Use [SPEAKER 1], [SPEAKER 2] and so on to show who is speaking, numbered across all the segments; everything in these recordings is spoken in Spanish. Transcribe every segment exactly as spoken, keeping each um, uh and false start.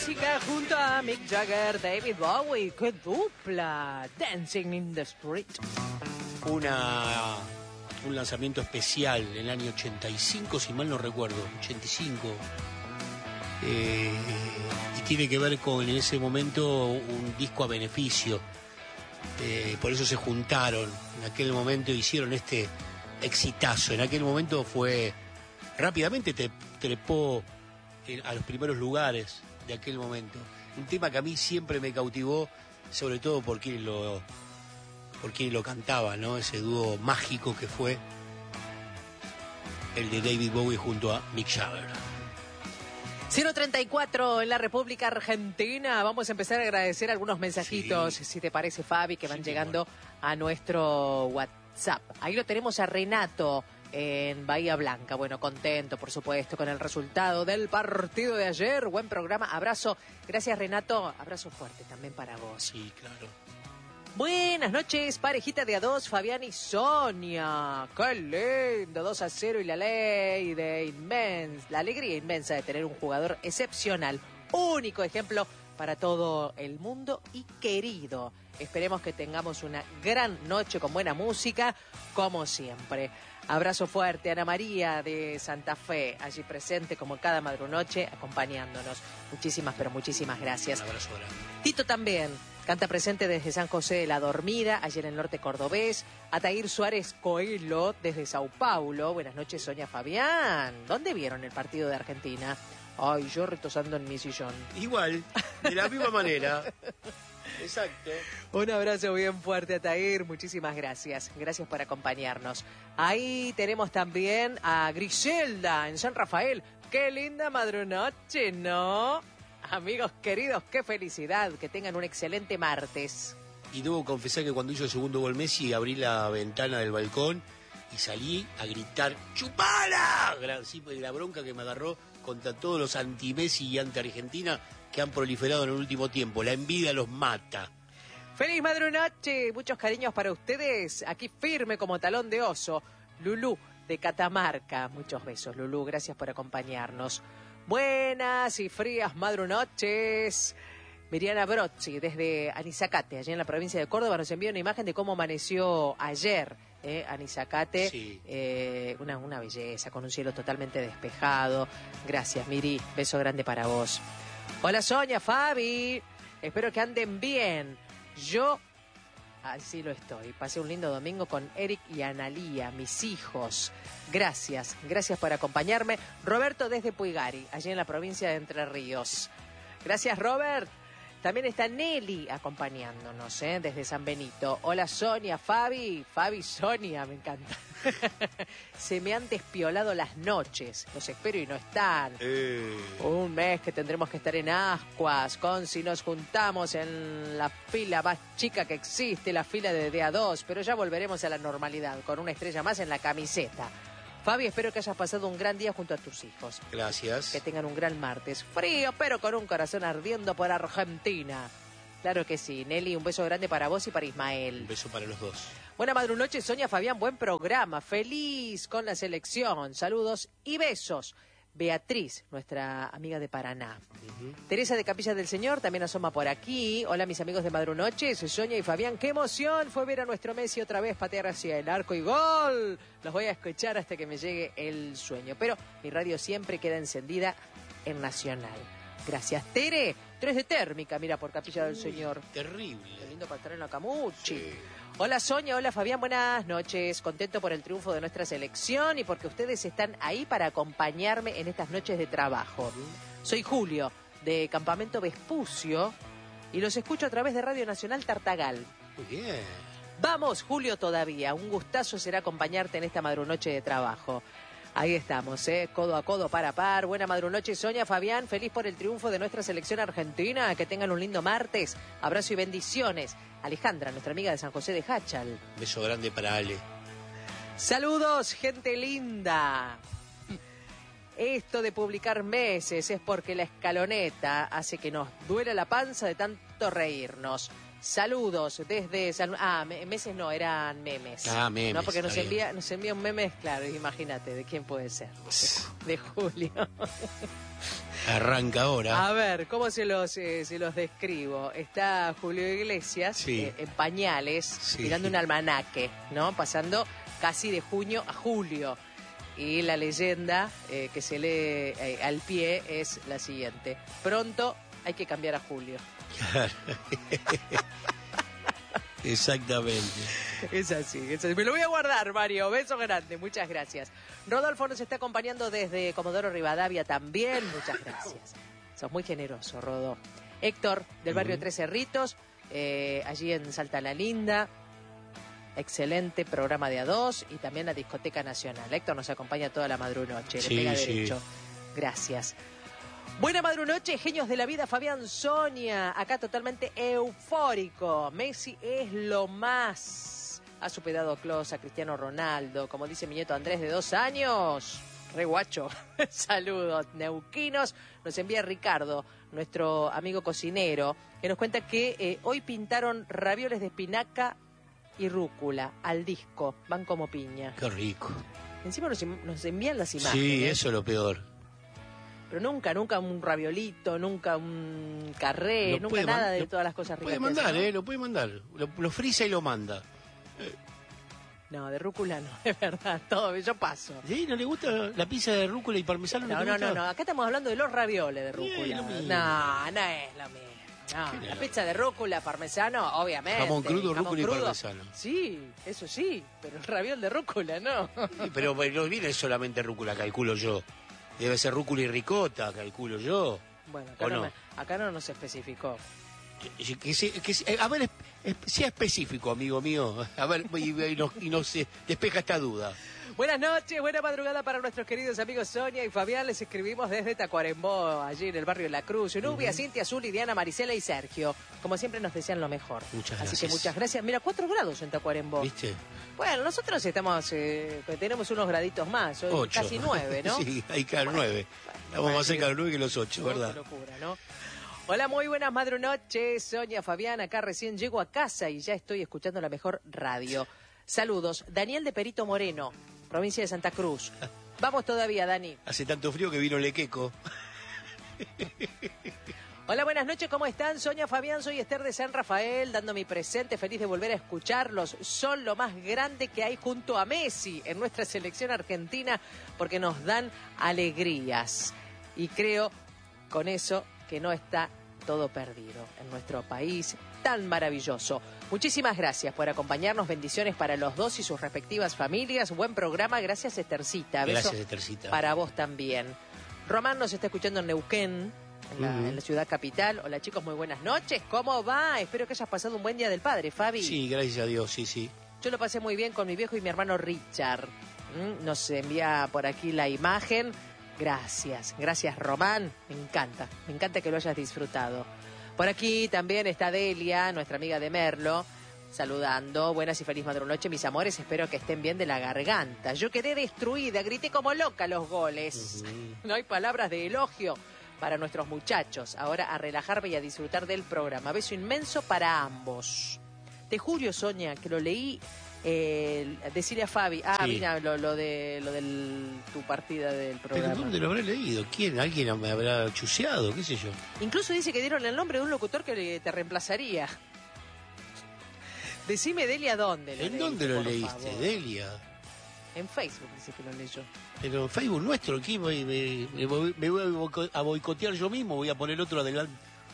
[SPEAKER 1] música junto a Mick Jagger, David Bowie. ¡Qué dupla! Dancing in the Street.
[SPEAKER 2] Una, un lanzamiento especial en el año ochenta y cinco, si mal no recuerdo, ochenta y cinco. Eh, y tiene que ver con, en ese momento, un disco a beneficio. Eh, por eso se juntaron. En aquel momento hicieron este exitazo. En aquel momento fue... Rápidamente te trepó a los primeros lugares de aquel momento. Un tema que a mí siempre me cautivó, sobre todo por quien lo, por quien lo cantaba, ¿no? Ese dúo mágico que fue el de David Bowie junto a Mick Jagger.
[SPEAKER 1] cero treinta y cuatro en la República Argentina. Vamos a empezar a agradecer algunos mensajitos, sí. si te parece, Fabi, que van sí, llegando a nuestro WhatsApp. Ahí lo tenemos a Renato en Bahía Blanca. Bueno, contento, por supuesto, con el resultado del partido de ayer. Buen programa, abrazo. Gracias, Renato. Abrazo fuerte también para vos.
[SPEAKER 2] Sí, claro.
[SPEAKER 1] Buenas noches, parejita de a dos, Fabián y Sonia. ¡Qué lindo! dos a cero y la ley de inmensa, la alegría inmensa de tener un jugador excepcional. Único ejemplo para todo el mundo y querido. Esperemos que tengamos una gran noche con buena música, como siempre. Abrazo fuerte, Ana María de Santa Fe, allí presente como cada madrunoche, acompañándonos. Muchísimas, pero muchísimas gracias.
[SPEAKER 2] Un abrazo grande.
[SPEAKER 1] Tito también canta presente desde San José de la Dormida, allí en el norte cordobés. Ataír Suárez Coelho desde Sao Paulo. Buenas noches, Sonia Fabián. ¿Dónde vieron el partido de Argentina? Ay, yo retosando en mi sillón.
[SPEAKER 2] Igual, de la misma manera. Exacto.
[SPEAKER 1] Un abrazo bien fuerte, Ataír. Muchísimas gracias. Gracias por acompañarnos. Ahí tenemos también a Griselda en San Rafael. Qué linda madrunoche, ¿no? Amigos queridos, qué felicidad. Que tengan un excelente martes.
[SPEAKER 2] Y debo confesar que cuando hizo el segundo gol Messi, abrí la ventana del balcón y salí a gritar ¡Chupala! Sí, la bronca que me agarró contra todos los anti-Messi y anti-Argentina que han proliferado en el último tiempo. La envidia los mata.
[SPEAKER 1] ¡Feliz madrunoche! Muchos cariños para ustedes. Aquí firme como talón de oso. Lulú de Catamarca. Muchos besos, Lulú. Gracias por acompañarnos. Buenas y frías madrunoches. Miriana Brozzi, desde Anizacate, allá en la provincia de Córdoba, nos envía una imagen de cómo amaneció ayer. Eh, Anizacate,
[SPEAKER 2] sí.
[SPEAKER 1] eh, una, una belleza, con un cielo totalmente despejado. Gracias, Miri. Beso grande para vos. Hola, Sonia, Fabi. Espero que anden bien. Yo, así lo estoy. Pasé un lindo domingo con Eric y Analía, mis hijos. Gracias, gracias por acompañarme. Roberto desde Puigari, allí en la provincia de Entre Ríos. Gracias, Robert. También está Nelly acompañándonos, ¿eh? Desde San Benito. Hola, Sonia, Fabi. Fabi, Sonia, me encanta. Se me han despiolado las noches. Los espero y no están.
[SPEAKER 2] Eh.
[SPEAKER 1] Un mes que tendremos que estar en Ascuas, con si nos juntamos en la fila más chica que existe, la fila de D A dos, pero ya volveremos a la normalidad, con una estrella más en la camiseta. Fabi, espero que hayas pasado un gran día junto a tus hijos.
[SPEAKER 2] Gracias.
[SPEAKER 1] Que tengan un gran martes. Frío, pero con un corazón ardiendo por Argentina. Claro que sí. Nelly, un beso grande para vos y para Ismael.
[SPEAKER 2] Un beso para los dos.
[SPEAKER 1] Buena madrunoche, Sonia, Fabián. Buen programa. Feliz con la selección. Saludos y besos. Beatriz, nuestra amiga de Paraná. Uh-huh. Teresa de Capilla del Señor también asoma por aquí. Hola, mis amigos de Madrunoche, soy Sonia y Fabián. ¡Qué emoción fue ver a nuestro Messi otra vez patear hacia el arco y gol! Los voy a escuchar hasta que me llegue el sueño. Pero mi radio siempre queda encendida en Nacional. Gracias, Tere. Tres de térmica, mira, por Capilla del Señor.
[SPEAKER 2] Terrible.
[SPEAKER 1] Qué lindo para estar en la Camuchi.
[SPEAKER 2] Sí.
[SPEAKER 1] Hola, Sonia. Hola, Fabián. Buenas noches. Contento por el triunfo de nuestra selección y porque ustedes están ahí para acompañarme en estas noches de trabajo. Soy Julio, de Campamento Vespucio, y los escucho a través de Radio Nacional Tartagal.
[SPEAKER 2] Muy bien.
[SPEAKER 1] Vamos, Julio, todavía. Un gustazo será acompañarte en esta madrunoche de trabajo. Ahí estamos, ¿eh? Codo a codo, par a par. Buena madrunoche, Sonia, Fabián. Feliz por el triunfo de nuestra selección argentina. Que tengan un lindo martes. Abrazo y bendiciones. Alejandra, nuestra amiga de San José de Hachal.
[SPEAKER 2] Beso grande para Ale.
[SPEAKER 1] Saludos, gente linda. Esto de publicar meses es porque la escaloneta hace que nos duela la panza de tanto reírnos. Saludos desde... San... Ah, meses no, eran memes.
[SPEAKER 2] Ah, memes.
[SPEAKER 1] No, porque nos envía, nos envía un meme, claro, imagínate, ¿de quién puede ser? De, de Julio.
[SPEAKER 2] Arranca ahora.
[SPEAKER 1] A ver, ¿cómo se los, eh, se los describo? Está Julio Iglesias
[SPEAKER 2] Sí.
[SPEAKER 1] eh, en pañales,
[SPEAKER 2] Sí.
[SPEAKER 1] mirando un almanaque, ¿no? Pasando casi de junio a julio. Y la leyenda eh, que se lee eh, al pie es la siguiente. Pronto hay que cambiar a Julio.
[SPEAKER 2] Exactamente.
[SPEAKER 1] Es así, es así. Me lo voy a guardar, Mario. Beso grande, muchas gracias. Rodolfo nos está acompañando desde Comodoro Rivadavia también. Muchas gracias. Sos muy generoso, Rodo. Héctor, del barrio
[SPEAKER 2] Ujú.
[SPEAKER 1] Tres Cerritos, eh, allí en Salta la Linda. Excelente programa de A dos y también la Discoteca Nacional. Héctor nos acompaña toda la madrunoche.
[SPEAKER 2] Sí,
[SPEAKER 1] Le pega
[SPEAKER 2] sí.
[SPEAKER 1] derecho. Gracias. Buena madrunoche, genios de la vida, Fabián Sonia, acá totalmente eufórico. Messi es lo más. Ha superado a Klose, a Cristiano Ronaldo, como dice mi nieto Andrés de dos años. Re guacho. Saludos, neuquinos. Nos envía Ricardo, nuestro amigo cocinero, que nos cuenta que eh, hoy pintaron ravioles de espinaca y rúcula al disco. Van como piña.
[SPEAKER 2] Qué rico.
[SPEAKER 1] Encima nos, nos envían las imágenes.
[SPEAKER 2] Sí, eso es lo peor.
[SPEAKER 1] Pero nunca, nunca un raviolito, nunca un carré,
[SPEAKER 2] Lo
[SPEAKER 1] nunca
[SPEAKER 2] puede
[SPEAKER 1] nada
[SPEAKER 2] man-
[SPEAKER 1] de
[SPEAKER 2] lo
[SPEAKER 1] todas las cosas ricas.
[SPEAKER 2] Puede
[SPEAKER 1] que
[SPEAKER 2] mandar,
[SPEAKER 1] hacen, ¿no?
[SPEAKER 2] ¿eh? Lo puede mandar. Lo, lo frisa y lo manda.
[SPEAKER 1] No, de rúcula no, es verdad, todo, yo paso.
[SPEAKER 2] ¿Sí? ¿No le gusta la pizza de rúcula y parmesano?
[SPEAKER 1] No,
[SPEAKER 2] te
[SPEAKER 1] no,
[SPEAKER 2] gusta?
[SPEAKER 1] no, no, acá estamos hablando de los ravioles de
[SPEAKER 2] Sí,
[SPEAKER 1] rúcula.
[SPEAKER 2] lo mismo.
[SPEAKER 1] No, no es lo mismo. No,
[SPEAKER 2] ¿Qué
[SPEAKER 1] la
[SPEAKER 2] no?
[SPEAKER 1] pizza de rúcula, parmesano, obviamente.
[SPEAKER 2] Jamón crudo,
[SPEAKER 1] jamón
[SPEAKER 2] rúcula y
[SPEAKER 1] crudo.
[SPEAKER 2] parmesano.
[SPEAKER 1] Sí, eso sí, pero el raviol de rúcula no.
[SPEAKER 2] Sí, pero no viene solamente rúcula, calculo yo. Debe ser rúcula y ricota, calculo yo.
[SPEAKER 1] Bueno, acá
[SPEAKER 2] ¿O
[SPEAKER 1] no,
[SPEAKER 2] no?
[SPEAKER 1] me- acá no nos especificó.
[SPEAKER 2] Que, que se- que se- a ver, es- es- sea específico, amigo mío. A ver, y, y nos, y nos eh, despeja esta duda.
[SPEAKER 1] Buenas noches, buena madrugada para nuestros queridos amigos Sonia y Fabián. Les escribimos desde Tacuarembó, allí en el barrio de La Cruz. Nubia, Cintia, Azul, Diana, Marisela y Sergio. Como siempre nos desean lo mejor.
[SPEAKER 2] Muchas
[SPEAKER 1] Así
[SPEAKER 2] gracias.
[SPEAKER 1] que muchas gracias. Mira, cuatro grados en Tacuarembó.
[SPEAKER 2] ¿Viste?
[SPEAKER 1] Bueno, nosotros estamos, eh, tenemos unos graditos más, hoy
[SPEAKER 2] Ocho.
[SPEAKER 1] casi nueve, ¿no?
[SPEAKER 2] Sí, hay que dar nueve. Estamos más cerca de los nueve que los ocho,
[SPEAKER 1] No,
[SPEAKER 2] ¿verdad?
[SPEAKER 1] qué locura, ¿no? Hola, muy buenas madrunoches. Sonia, Fabián, acá recién llego a casa y ya estoy escuchando la mejor radio. Saludos. Daniel de Perito Moreno, provincia de Santa Cruz. Vamos todavía, Dani.
[SPEAKER 2] Hace tanto frío que vino Lequeco.
[SPEAKER 1] Hola, buenas noches, ¿cómo están? Sonia, Fabián, soy Esther de San Rafael, dando mi presente, feliz de volver a escucharlos. Son lo más grande que hay junto a Messi en nuestra selección argentina porque nos dan alegrías. Y creo con eso que no está todo perdido en nuestro país tan maravilloso. Muchísimas gracias por acompañarnos, bendiciones para los dos y sus respectivas familias. Buen programa, gracias Estercita. Beso
[SPEAKER 2] Gracias, Estercita.
[SPEAKER 1] para vos también. Román nos está escuchando en Neuquén, en la,
[SPEAKER 2] Ujú.
[SPEAKER 1] en la ciudad capital. Hola chicos, muy buenas noches. ¿Cómo va? Espero que hayas pasado un buen día del padre, Fabi.
[SPEAKER 2] Sí, gracias a Dios, sí, sí.
[SPEAKER 1] Yo lo pasé muy bien con mi viejo y mi hermano Richard. ¿Mm? Nos envía por aquí la imagen. Gracias, gracias Román. Me encanta, me encanta que lo hayas disfrutado. Por aquí también está Delia, nuestra amiga de Merlo, saludando. Buenas y feliz madrunoche, mis amores. Espero que estén bien de la garganta. Yo quedé destruida, grité como loca los goles.
[SPEAKER 2] Ujú.
[SPEAKER 1] No hay palabras de elogio para nuestros muchachos. Ahora a relajarme y a disfrutar del programa. Beso inmenso para ambos. Te juro, Sonia, que lo leí. Eh, decirle a Fabi, ah,
[SPEAKER 2] Sí.
[SPEAKER 1] mira, lo, lo de lo del tu partida del programa.
[SPEAKER 2] ¿Pero dónde lo habré leído? ¿Quién? ¿Alguien me habrá chuseado? ¿Qué sé yo?
[SPEAKER 1] Incluso dice que dieron el nombre de un locutor que le- te reemplazaría. Decime, Delia, ¿dónde lo
[SPEAKER 2] ¿En
[SPEAKER 1] leíste,
[SPEAKER 2] dónde lo
[SPEAKER 1] por
[SPEAKER 2] leíste,
[SPEAKER 1] favor?
[SPEAKER 2] Delia?
[SPEAKER 1] En Facebook dice que lo leyó.
[SPEAKER 2] Pero en Facebook nuestro, aquí me, me- me voy, me voy a boico- a boicotear yo mismo, voy a poner otro adelante.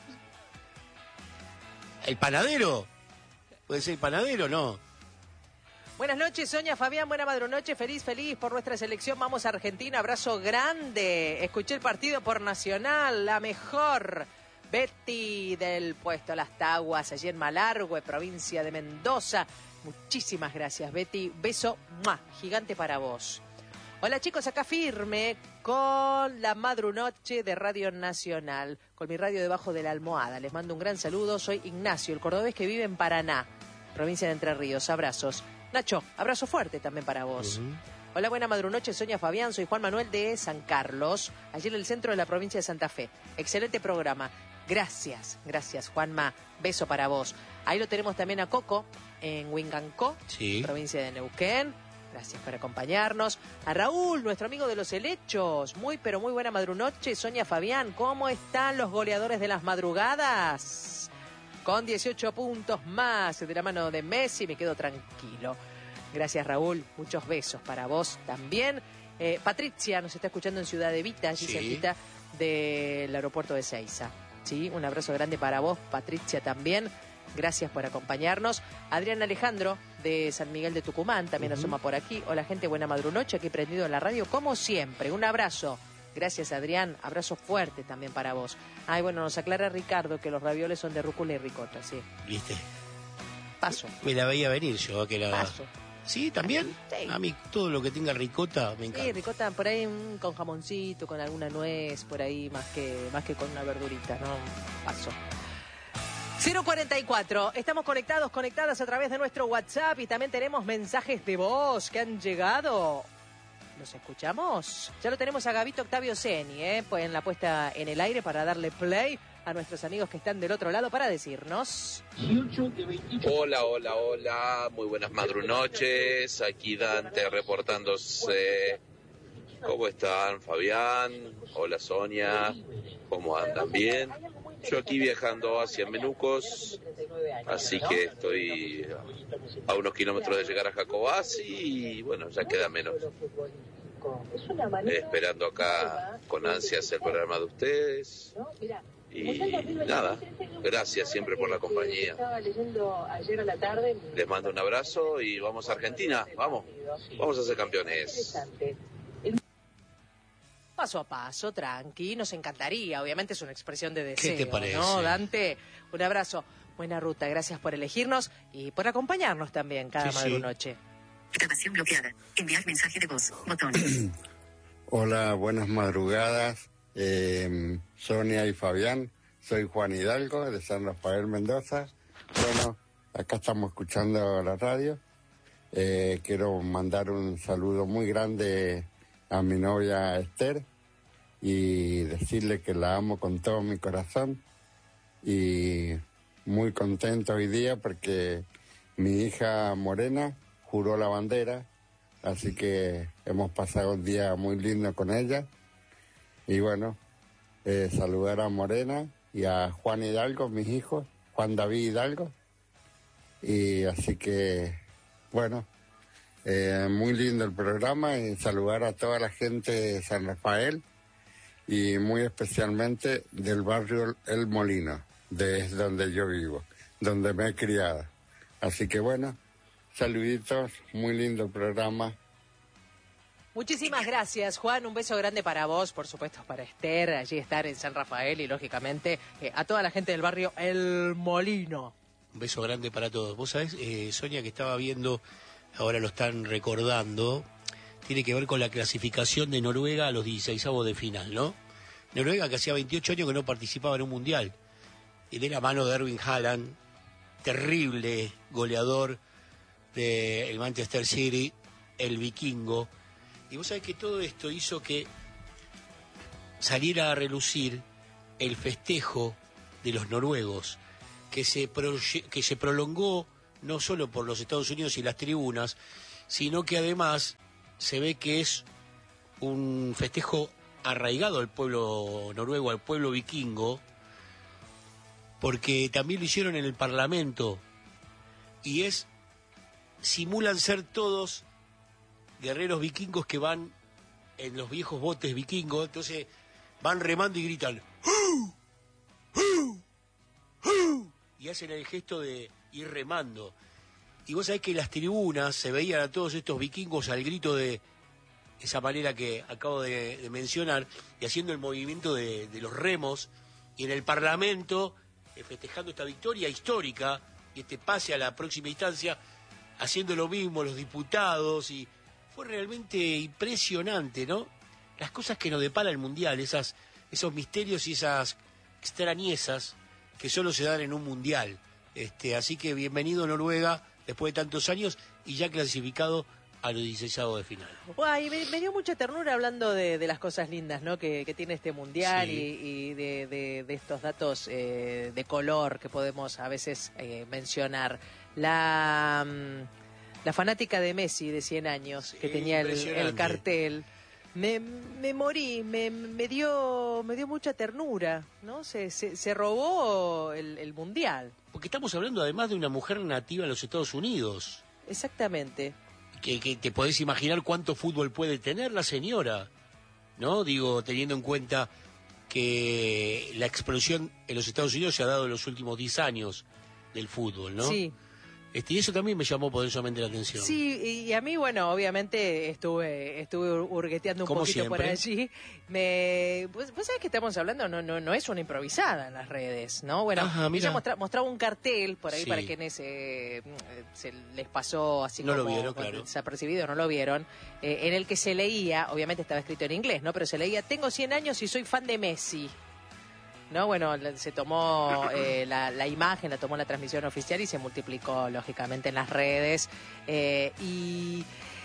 [SPEAKER 2] ¿El panadero? ¿Puede ser el panadero? No.
[SPEAKER 1] Buenas noches, Sonia, Fabián, buena madrunoche, feliz, feliz por nuestra selección. Vamos a Argentina, abrazo grande. Escuché el partido por Nacional, la mejor. Betty del puesto Las Taguas, allí en Malargüe, provincia de Mendoza. Muchísimas gracias, Betty. Beso ¡mua! Gigante para vos. Hola chicos, acá firme con la madrunoche de Radio Nacional, con mi radio debajo de la almohada. Les mando un gran saludo, soy Ignacio, el cordobés que vive en Paraná, provincia de Entre Ríos. Abrazos. Nacho, abrazo fuerte también para vos.
[SPEAKER 2] Ujú.
[SPEAKER 1] Hola, buena madrunoche, Sonia, Fabián, soy Juan Manuel de San Carlos, allí en el centro de la provincia de Santa Fe. Excelente programa. Gracias, gracias Juanma. Beso para vos. Ahí lo tenemos también a Coco, en Huingancó,
[SPEAKER 2] Sí.
[SPEAKER 1] provincia de Neuquén. Gracias por acompañarnos. A Raúl, nuestro amigo de los helechos. Muy, pero muy buena madrunoche. Sonia Fabián, ¿cómo están los goleadores de las madrugadas? Con dieciocho puntos más de la mano de Messi, me quedo tranquilo. Gracias, Raúl. Muchos besos para vos también. Eh, Patricia nos está escuchando en Ciudad Evita, allí
[SPEAKER 2] Sí.
[SPEAKER 1] cerquita del aeropuerto de Seiza. ¿Sí? Un abrazo grande para vos, Patricia, también. Gracias por acompañarnos. Adrián Alejandro, de San Miguel de Tucumán, también
[SPEAKER 2] Uh-huh.
[SPEAKER 1] asoma por aquí. Hola, gente, buena madrunoche, aquí prendido en la radio, como siempre. Un abrazo. Gracias, Adrián. Abrazo fuerte también para vos. Ay, bueno, nos aclara Ricardo que los ravioles son de rúcula y ricota, sí.
[SPEAKER 2] ¿Viste?
[SPEAKER 1] Paso.
[SPEAKER 2] Me la veía venir yo, que la...
[SPEAKER 1] Paso.
[SPEAKER 2] ¿Sí? ¿También?
[SPEAKER 1] Sí.
[SPEAKER 2] A mí todo lo que tenga ricota me encanta.
[SPEAKER 1] Sí, ricota por ahí mm, con jamoncito, con alguna nuez, por ahí, más que, más que con una verdurita, ¿no? Paso. cero cuarenta y cuatro, estamos conectados, conectadas a través de nuestro WhatsApp y también tenemos mensajes de voz que han llegado. ¿Los escuchamos? Ya lo tenemos a Gabito Octavio Seni, ¿eh? Pues en la puesta en el aire para darle play a nuestros amigos que están del otro lado para decirnos.
[SPEAKER 3] Hola, hola, hola, muy buenas madrunoches, aquí Dante reportándose. ¿Cómo están, Fabián? Hola, Sonia, ¿cómo andan? ¿Bien? Yo aquí viajando hacia Menucos, así que estoy a unos kilómetros de llegar a Jacobás y bueno, ya queda menos. Esperando acá con ansias el programa de ustedes. Y nada, gracias siempre por la compañía. Les mando un abrazo y vamos a Argentina, vamos, vamos a ser campeones.
[SPEAKER 1] Paso a paso, tranqui, nos encantaría, obviamente es una expresión de deseo.
[SPEAKER 2] ¿Qué te parece?
[SPEAKER 1] ¿No, Dante? Un abrazo, buena ruta, gracias por elegirnos y por acompañarnos también cada
[SPEAKER 2] Sí,
[SPEAKER 1] madrunoche.
[SPEAKER 4] Grabación bloqueada. Enviar mensaje de voz. Botón.
[SPEAKER 5] Hola, buenas madrugadas, eh, Sonia y Fabián. Soy Juan Hidalgo de San Rafael, Mendoza. Bueno, acá estamos escuchando la radio. Eh, quiero mandar un saludo muy grande a mi novia Esther y decirle que la amo con todo mi corazón y muy contento hoy día porque mi hija Morena juró la bandera, así que hemos pasado un día muy lindo con ella. Y bueno, eh, saludar a Morena y a Juan Hidalgo, mis hijos, Juan David Hidalgo. Y así que, bueno, eh, muy lindo el programa y saludar a toda la gente de San Rafael y muy especialmente del barrio El Molino, de donde yo vivo, donde me he criado. Así que bueno, saluditos, muy lindo el programa.
[SPEAKER 1] Muchísimas gracias, Juan. Un beso grande para vos, por supuesto, para Esther, allí estar en San Rafael y, lógicamente, eh, a toda la gente del barrio El Molino.
[SPEAKER 2] Un beso grande para todos. Vos sabés, eh, Sonia, que estaba viendo, ahora lo están recordando, tiene que ver con la clasificación de Noruega a los dieciseisavos de final, ¿no? Noruega que hacía veintiocho años que no participaba en un mundial. Y de la mano de Erling Haaland, terrible goleador del Manchester City, el vikingo. Y vos sabés que todo esto hizo que saliera a relucir el festejo de los noruegos, que se, proye- que se prolongó no solo por los Estados Unidos y las tribunas, sino que además se ve que es un festejo arraigado al pueblo noruego, al pueblo vikingo, porque también lo hicieron en el Parlamento, y es, simulan ser todos guerreros vikingos que van en los viejos botes vikingos, entonces van remando y gritan ¡Hu! ¡Hu! ¡Hu! Y hacen el gesto de ir remando. Y vos sabés que en las tribunas se veían a todos estos vikingos al grito de esa manera que acabo de, de mencionar, y haciendo el movimiento de, de los remos, y en el Parlamento eh, festejando esta victoria histórica y este pase a la próxima instancia, haciendo lo mismo los diputados, y fue realmente impresionante, ¿no? Las cosas que nos depara el Mundial, esas, esos misterios y esas extrañezas que solo se dan en un Mundial. Este, así que bienvenido Noruega, después de tantos años, y ya clasificado a los dieciseisavos de final.
[SPEAKER 1] Guay, me, me dio mucha ternura hablando de, de las cosas lindas, ¿no? que, que tiene este mundial,
[SPEAKER 2] Sí.
[SPEAKER 1] y, y de, de, de estos datos eh, de color que podemos a veces eh, mencionar. La, mm, la fanática de Messi de cien años, que
[SPEAKER 2] Sí,
[SPEAKER 1] tenía el,
[SPEAKER 2] impresionante.
[SPEAKER 1] el cartel. Me, me morí, me, me dio me dio mucha ternura, ¿no? Se, se, se robó el, el mundial.
[SPEAKER 2] Porque estamos hablando además de una mujer nativa en los Estados Unidos.
[SPEAKER 1] Exactamente.
[SPEAKER 2] Que, que te podés imaginar cuánto fútbol puede tener la señora, ¿no? Digo, teniendo en cuenta que la explosión en los Estados Unidos se ha dado en los últimos diez años del fútbol, ¿no?
[SPEAKER 1] Sí.
[SPEAKER 2] Este, y eso también me llamó poderosamente la atención.
[SPEAKER 1] Sí, y a mí, bueno, obviamente estuve estuve hurgueteando un
[SPEAKER 2] Como
[SPEAKER 1] poquito por
[SPEAKER 2] siempre.
[SPEAKER 1] allí. Me, pues, vos sabés que estamos hablando, no no no es una improvisada en las redes, ¿no? Bueno,
[SPEAKER 2] Ajá, mira.
[SPEAKER 1] ella mostra- mostraba un cartel por ahí
[SPEAKER 2] Sí.
[SPEAKER 1] para quienes eh, se les pasó así
[SPEAKER 2] No lo
[SPEAKER 1] como
[SPEAKER 2] vieron, claro.
[SPEAKER 1] desapercibido, no lo vieron, eh, en el que se leía, obviamente estaba escrito en inglés, ¿no? Pero se leía, tengo cien años y soy fan de Messi. ¿No? Bueno, la- se tomó eh, la, la imagen, la tomó la transmisión oficial y se multiplicó, lógicamente, en las redes. Eh, y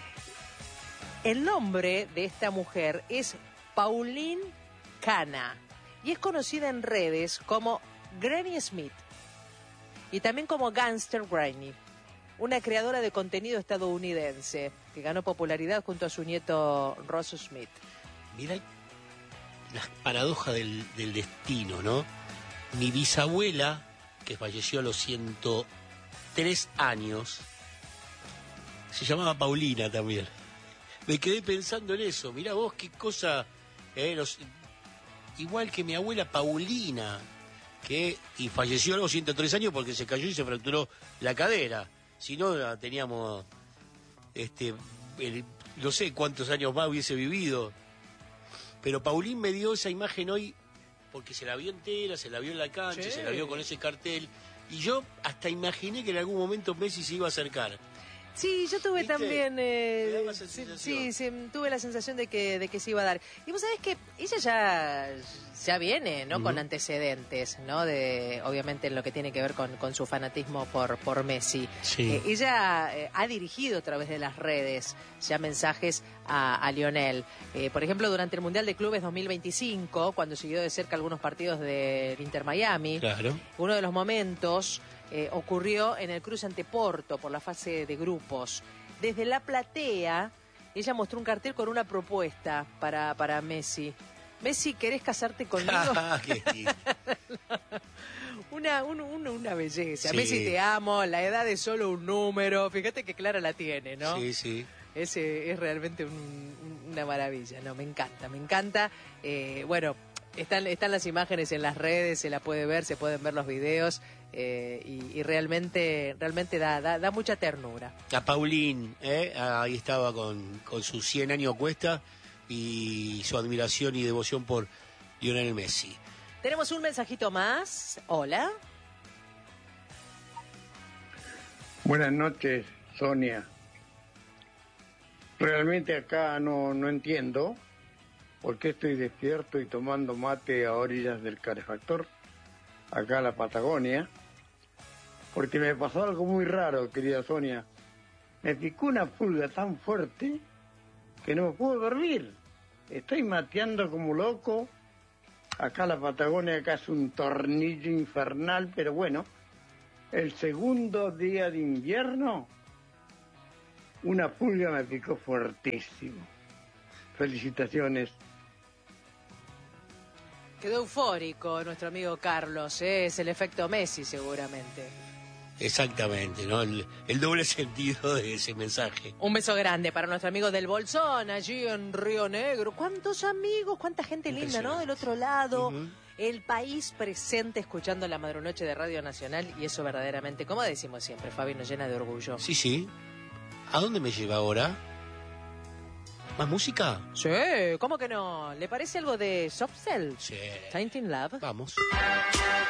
[SPEAKER 1] el nombre de esta mujer es Pauline Cana y es conocida en redes como Granny Smith y también como Gangster Granny, una creadora de contenido estadounidense que ganó popularidad junto a su nieto Ross Smith.
[SPEAKER 2] Mirá la paradoja del, del destino, ¿no? Mi bisabuela, que falleció a los ciento tres años, se llamaba Paulina también. Me quedé pensando en eso. Mirá vos qué cosa... eh, los- igual que mi abuela Paulina, que y falleció a los ciento tres años porque se cayó y se fracturó la cadera. Si no, la teníamos... este el- no sé cuántos años más hubiese vivido. Pero Paulín me dio esa imagen hoy porque se la vio entera, se la vio en la cancha,
[SPEAKER 1] Sí.
[SPEAKER 2] se la vio con ese cartel. Y yo hasta imaginé que en algún momento Messi se iba a acercar.
[SPEAKER 1] Sí, yo tuve
[SPEAKER 2] ¿Viste?
[SPEAKER 1] también... eh,
[SPEAKER 2] Me daba esa
[SPEAKER 1] sí,
[SPEAKER 2] sensación.
[SPEAKER 1] sí, sí, tuve la sensación de que, de que se iba a dar. Y vos sabés que ella ya, ya viene, ¿no?
[SPEAKER 2] Ujú.
[SPEAKER 1] Con antecedentes, ¿no? De, obviamente en lo que tiene que ver con, con su fanatismo por, por Messi.
[SPEAKER 2] Sí.
[SPEAKER 1] Eh, ella eh, ha dirigido a través de las redes ya mensajes a, a Lionel. Eh, por ejemplo, durante el Mundial de Clubes dos mil veinticinco, cuando siguió de cerca algunos partidos del Inter Miami,
[SPEAKER 2] Claro.
[SPEAKER 1] uno de los momentos eh, ocurrió en el cruce ante Porto por la fase de grupos. Desde la platea, ella mostró un cartel con una propuesta para, para Messi. Messi, ¿querés casarte conmigo?
[SPEAKER 2] Qué lindo.
[SPEAKER 1] Una, un- un- una belleza.
[SPEAKER 2] Sí.
[SPEAKER 1] Messi, te amo, la edad es solo un número. Fíjate que Clara la tiene, ¿no?
[SPEAKER 2] Sí, sí.
[SPEAKER 1] Ese es realmente un- un- una maravilla, no, me encanta, me encanta. Eh, bueno, están, están las imágenes en las redes, se la puede ver, se pueden ver los videos eh, y, y realmente, realmente da, da, da mucha ternura.
[SPEAKER 2] A Paulín, ¿eh? Ahí estaba con, con sus cien años cuesta y su admiración y devoción por Lionel Messi.
[SPEAKER 1] Tenemos un mensajito más. Hola.
[SPEAKER 6] Buenas noches, Sonia. Realmente acá no, no entiendo por qué estoy despierto y tomando mate a orillas del calefactor, acá en la Patagonia, porque me pasó algo muy raro, querida Sonia. Me picó una pulga tan fuerte que no me puedo dormir. Estoy mateando como loco. Acá la Patagonia, acá es un tornillo infernal, pero bueno, el segundo día de invierno, una pulga me picó fuertísimo. Felicitaciones.
[SPEAKER 1] Quedó eufórico nuestro amigo Carlos, ¿eh? Es el efecto Messi seguramente.
[SPEAKER 2] Exactamente, ¿no? El, el doble sentido de ese mensaje.
[SPEAKER 1] Un beso grande para nuestro amigo del Bolsón, allí en Río Negro. ¿Cuántos amigos? ¿Cuánta gente linda, no? Del otro lado.
[SPEAKER 2] Ujú.
[SPEAKER 1] El país presente escuchando la Madrunoche de Radio Nacional. Y eso verdaderamente, como decimos siempre, Fabi, nos llena de orgullo.
[SPEAKER 2] Sí, sí. ¿A dónde me lleva ahora? ¿Más música?
[SPEAKER 1] Sí, ¿cómo que no? ¿Le parece algo de Soft Cell?
[SPEAKER 2] Sí.
[SPEAKER 1] Tainted Love.
[SPEAKER 2] Vamos.